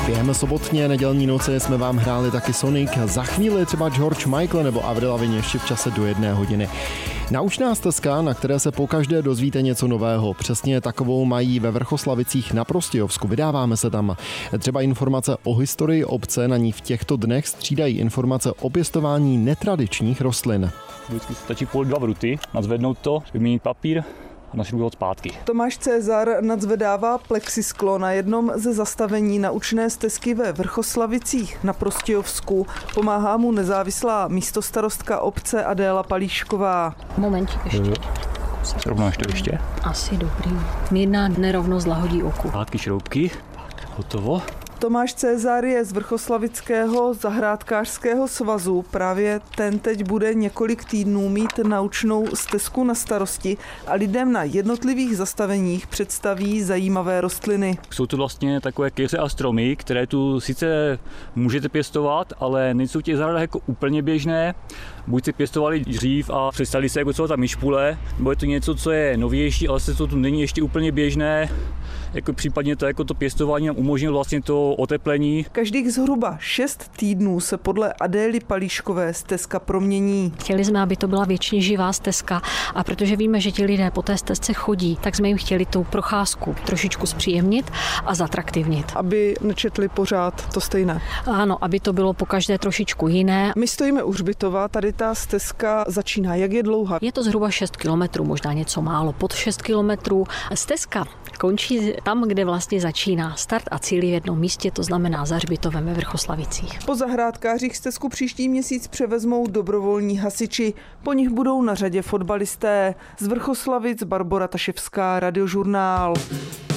Během sobotně nedělní noci jsme vám hráli taky Sonic, za chvíli třeba George Michael nebo Avril Lavigne ještě v čase do 1 hodiny. Naučná stezka, na které se pokaždé dozvíte něco nového. Přesně takovou mají ve Vrchoslavicích na Prostějovsku. Vydáváme se tam. Třeba informace o historii obce, na ní v těchto dnech střídají informace o pěstování netradičních rostlin. Vždycky stačí půl 2 vruty, nadzvednout to, vyměnit papír a našroubovat zpátky. Tomáš Cezar nadzvedává plexisklo na jednom ze zastavení naučné stezky ve Vrchoslavicích na Prostějovsku. Pomáhá mu nezávislá místostarostka obce Adéla Palíšková. Momentík ještě. Srovnáš to ještě? Asi dobrý. Mírná nerovnost lahodí oku. Zpátky šroubky, hotovo. Tomáš Cezar je z Vrchoslavického zahrádkářského svazu. Právě ten teď bude několik týdnů mít naučnou stezku na starosti a lidem na jednotlivých zastaveních představí zajímavé rostliny. Jsou to vlastně takové keře a stromy, které tu sice můžete pěstovat, ale nejsou v těch zahradách jako úplně běžné. Buď si pěstovali dřív a přestali se jako celá ta myšpule, nebo je to něco, co je novější, ale se to tu není ještě úplně běžné. Jako případně to, jako to pěstování nám umožnilo vlastně to oteplení. Každých zhruba 6 týdnů se podle Adély Palíškové stezka promění. Chtěli jsme, aby to byla věčně živá stezka a protože víme, že ti lidé po té stezce chodí, tak jsme jim chtěli tu procházku trošičku zpříjemnit a zatraktivnit. Aby nečetli pořád to stejné. Ano, aby to bylo pokaždé trošičku jiné. My stojíme u hřbitova, tady ta stezka začíná. Jak je dlouhá? Je to zhruba 6 kilometrů, možná něco málo pod 6 kilometrů. Stezka končí tam, kde vlastně začíná. Start a cíl je v jednom místě, to znamená za hřbitovem ve Vrchoslavicích. Po zahrádkářích stezku příští měsíc převezmou dobrovolní hasiči. Po nich budou na řadě fotbalisté. Z Vrchoslavic Barbora Taševská, Radiožurnál.